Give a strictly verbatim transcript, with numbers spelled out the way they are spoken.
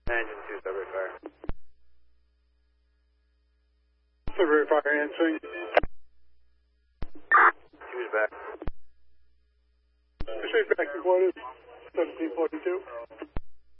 Engine two, Sudbury Fire. Sudbury Fire answering. Two is back. Straight back to quarters, seventeen forty-two.